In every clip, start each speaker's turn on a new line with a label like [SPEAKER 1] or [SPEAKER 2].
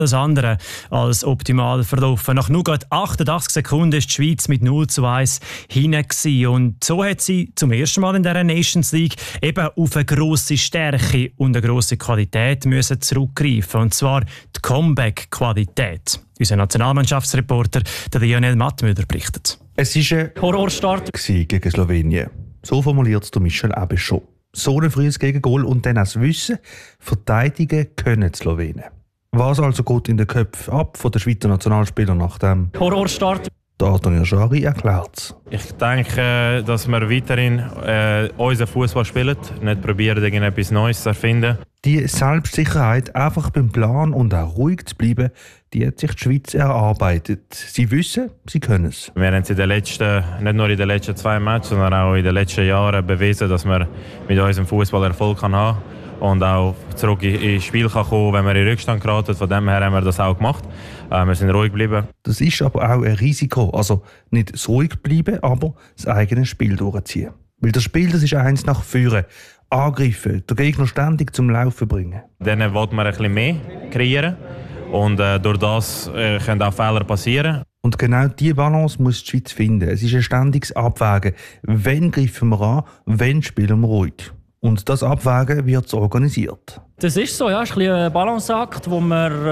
[SPEAKER 1] Das andere als optimal verlaufen. Nach nur gerade 88 Sekunden ist die Schweiz mit 0:1 hinein. Und so hat sie zum ersten Mal in dieser Nations League eben auf eine grosse Stärke und eine grosse Qualität müssen zurückgreifen. Und zwar die Comeback-Qualität. Unser Nationalmannschaftsreporter Lionel Mattmüller berichtet.
[SPEAKER 2] Es war ein Horrorstart gegen Slowenien. So formuliert es Michel Abichon. So ein frühes Gegengol und dann auch das Wissen, verteidigen können die Slowenen. Was also geht in den Köpfen ab von den Schweizer Nationalspielern nach dem
[SPEAKER 3] Horrorstart?
[SPEAKER 2] Der Antonio Schari erklärt es.
[SPEAKER 4] Ich denke, dass wir weiterhin unseren Fußball spielen, nicht probieren, irgendetwas Neues zu erfinden.
[SPEAKER 2] Die Selbstsicherheit, einfach beim Plan und auch ruhig zu bleiben, die hat sich die Schweiz erarbeitet. Sie wissen, sie können es.
[SPEAKER 4] Wir haben nicht nur in den letzten 2 Matches, sondern auch in den letzten Jahren bewiesen, dass wir mit unserem Fußball Erfolg haben kann und auch zurück ins Spiel kommen kann, wenn wir in Rückstand geraten. Von dem her haben wir das auch gemacht. Wir sind ruhig geblieben.
[SPEAKER 2] Das ist aber auch ein Risiko. Also nicht so ruhig bleiben, aber das eigene Spiel durchziehen. Weil das Spiel, das ist eins nach vorne. Angreifen, den Gegner ständig zum Laufen bringen.
[SPEAKER 4] Dann wollen wir ein bisschen mehr kreieren. Und durch das können auch Fehler passieren.
[SPEAKER 2] Und genau diese Balance muss die Schweiz finden. Es ist ein ständiges Abwägen. Wann greifen wir an, wann spielen wir ruhig? Und das Abwägen wird organisiert.
[SPEAKER 3] Das ist so, ja. Es ist ein Balanceakt, wo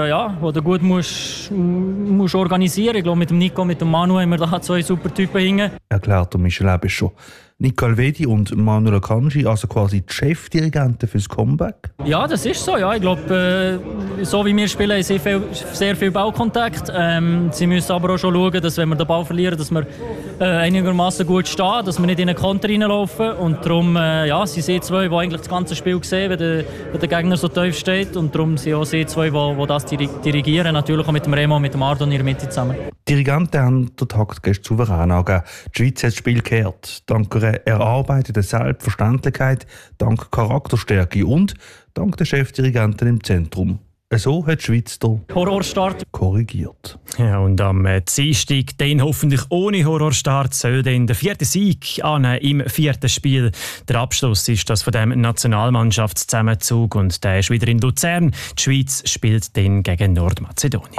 [SPEAKER 3] du gut musst organisieren. Ich glaube, mit dem Nico, mit dem Manu haben wir da 2 super Typen hängen.
[SPEAKER 2] Erklärt Michel Abichon. Nico Alvedi und Manuel Akanji, also quasi die Chefdirigenten fürs Comeback?
[SPEAKER 3] Ja, das ist so. Ja. Ich glaube, so wie wir spielen, haben sehr viel Ballkontakt. Sie müssen aber auch schon schauen, dass wenn wir den Ball verlieren, dass wir einigermaßen gut stehen, dass wir nicht in einen Konter reinlaufen. Und darum sie sind 2, die eigentlich das ganze Spiel sehen, wenn der Gegner so tief steht. Und darum sind auch sie 2, die das dirigieren. Natürlich auch mit dem Remo und mit dem Ardo in der Mitte zusammen.
[SPEAKER 2] Die Dirigenten haben den Takt gestern souverän angegeben. Die Schweiz hat das Spiel gekehrt. Dank einer erarbeiteten Selbstverständlichkeit, dank Charakterstärke und dank der Chefdirigenten im Zentrum. So hat die Schweiz den
[SPEAKER 3] Horrorstart
[SPEAKER 2] korrigiert.
[SPEAKER 1] Ja, und am Dienstag, dann hoffentlich ohne Horrorstart, soll dann der 4. Sieg im 4. Spiel. Der Abschluss ist das von dem Nationalmannschaftszusammenzug und der ist wieder in Luzern. Die Schweiz spielt dann gegen Nordmazedonien.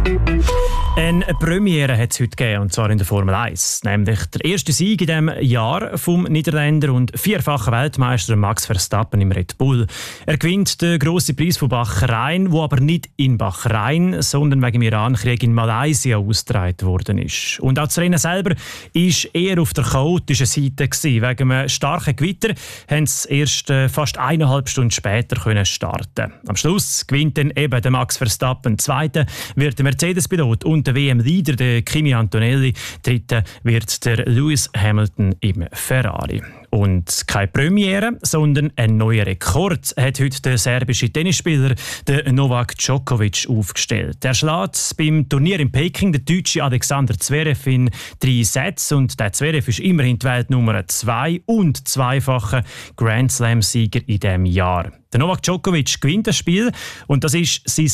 [SPEAKER 1] Eine Premiere hat es heute gegeben, und zwar in der Formel 1. Nämlich der erste Sieg in diesem Jahr vom Niederländer und 4-fachen Weltmeister Max Verstappen im Red Bull. Er gewinnt den grossen Preis von Bahrain, wo aber nicht in Bahrain, sondern wegen dem Irankrieg in Malaysia ausgetragen worden ist. Und auch das Rennen selber war eher auf der chaotischen Seite gewesen. Wegen einem starken Gewitter haben sie erst fast 1,5 Stunden später starten. Am Schluss gewinnt dann eben der Max Verstappen. Zweiter wird der Mercedes-Pilot und der WM-Leader, der Kimi Antonelli. Dritter wird der Lewis Hamilton im Ferrari. Und keine Premiere, sondern ein neuer Rekord hat heute der serbische Tennisspieler der Novak Djokovic aufgestellt. Er schlägt beim Turnier in Peking den deutschen Alexander Zverev in 3 Sätzen. Und der Zverev ist immerhin die Weltnummer 2 und 2-facher Grand Slam-Sieger in diesem Jahr. Der Novak Djokovic gewinnt das Spiel und das ist sein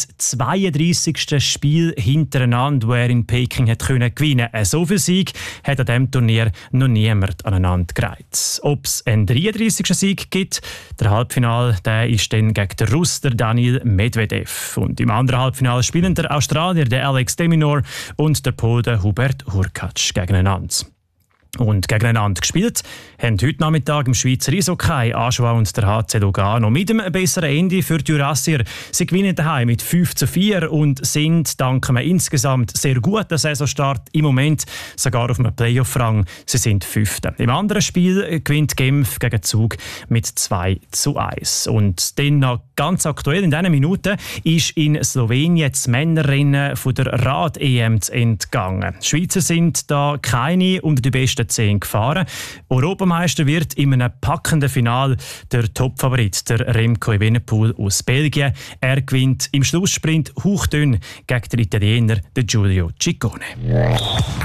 [SPEAKER 1] 32. Spiel hintereinander, wo er in Peking hat gewinnen konnte. So viel Sieg hat an diesem Turnier noch niemand aneinander gereiht. Ob es einen 33. Sieg gibt, der Halbfinale, der ist dann gegen den Russ, der Daniil Medvedev. Und im anderen Halbfinale spielen der Australier, der Alex de Minaur, und der Pole, der Hubert Hurkacz gegeneinander. Und gegeneinander gespielt haben heute Nachmittag im Schweizer Eishockey Aschua und der HC Lugano mit einem besseren Ende für die Jurassier. Sie gewinnen daheim mit 5:4 und sind dank einem insgesamt sehr guten Saisonstart im Moment sogar auf einem Playoff-Rang. Sie sind 5. Im anderen Spiel gewinnt Genf gegen Zug mit 2:1. Und dann noch ganz aktuell in diesen Minuten ist in Slowenien das Männerrennen von der Rad-EM zu Ende gegangen. Die Schweizer sind da keine unter die besten 10 gefahren. Europameister wird in einem packenden Finale der Topfavorit, der Remco Evenepoel aus Belgien. Er gewinnt im Schlusssprint hauchdünn gegen den Italiener, den Giulio Ciccone.